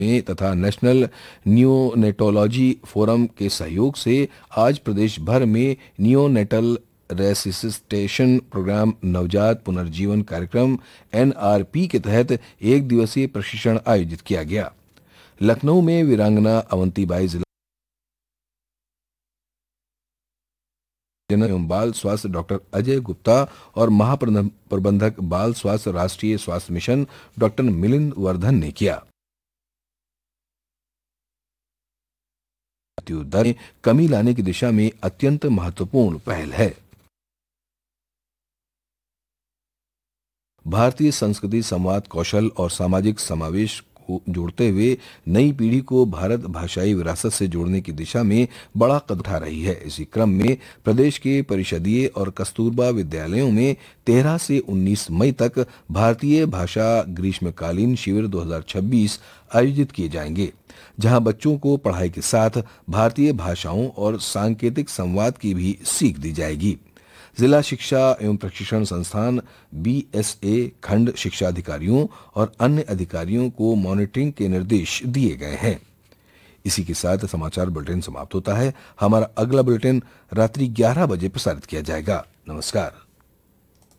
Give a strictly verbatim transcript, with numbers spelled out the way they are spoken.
में तथा national neonatology forum के सहयोग से आज प्रदेश भर में नियोनेटल रेसिसिटेशन प्रोग्राम नवजात पुनर्जीवन कार्यक्रम एन आर पी के तहत एक दिवसीय प्रशिक्षण आयोजित किया गया। लखनऊ में वीरांगना अवंतीबाई जिला जन एवं बाल स्वास्थ्य डॉक्टर अजय गुप्ता और महाप्रबंधक बाल स्वास्थ्य राष्ट्रीय स्वास्थ्य मिशन डॉक्टर मिलिंद वर्धन ने किया। मृत्यु दर में कमी लाने की दिशा में अत्यंत महत्वपूर्ण पहल है। भारतीय संस्कृति, संवाद कौशल और सामाजिक समावेश को जोड़ते हुए नई पीढ़ी को भारत भाषाई विरासत से जोड़ने की दिशा में बड़ा कदम उठा रही है। इसी क्रम में प्रदेश के परिषदीय और कस्तूरबा विद्यालयों में तेरह से उन्नीस मई तक भारतीय भाषा ग्रीष्मकालीन शिविर दो हज़ार छब्बीस आयोजित किए जाएंगे, जहां बच्चों को पढ़ाई के साथ भारतीय भाषाओं और सांकेतिक संवाद की भी सीख दी जाएगी। जिला शिक्षा एवं प्रशिक्षण संस्थान बी एस ए खंड शिक्षा अधिकारियों और अन्य अधिकारियों को मॉनिटरिंग के निर्देश दिए गए हैं। इसी के साथ समाचार बुलेटिन समाप्त होता है। हमारा अगला बुलेटिन रात्रि ग्यारह बजे प्रसारित किया जाएगा। नमस्कार।